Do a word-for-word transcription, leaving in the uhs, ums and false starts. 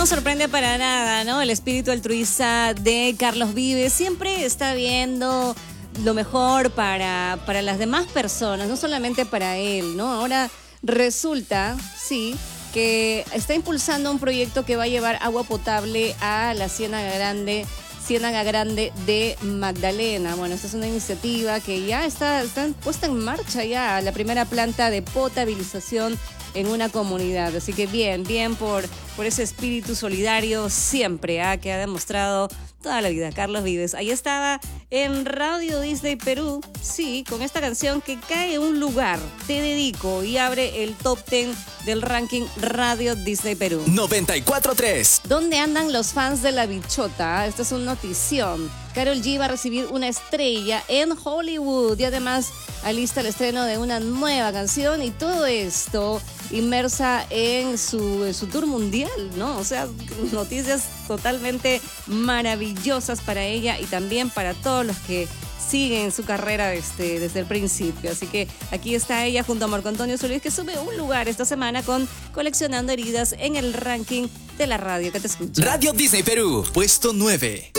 no sorprende para nada, ¿no? El espíritu altruista de Carlos Vives siempre está viendo lo mejor para, para las demás personas, no solamente para él, ¿no? Ahora resulta, sí, que está impulsando un proyecto que va a llevar agua potable a la Ciénaga Grande, Ciénaga Grande de Magdalena. Bueno, esta es una iniciativa que ya está, está puesta en marcha ya, la primera planta de potabilización en una comunidad. Así que bien, bien por, por ese espíritu solidario siempre, ¿eh? Que ha demostrado toda la vida Carlos Vives. Ahí estaba en Radio Disney Perú, sí, con esta canción que cae en un lugar, Te Dedico, y abre el top diez del ranking Radio Disney Perú. noventa y cuatro punto tres. ¿Dónde andan los fans de La Bichota? Esta es una notición. Karol G va a recibir una estrella en Hollywood y además alista el estreno de una nueva canción, y todo esto inmersa en su, en su tour mundial, ¿no? O sea, noticias totalmente maravillosas para ella y también para todos los que siguen su carrera desde, desde el principio. Así que aquí está ella junto a Marco Antonio Solís, que sube un lugar esta semana con Coleccionando Heridas en el ranking de la radio que te escucha. Radio Disney Perú, puesto nueve.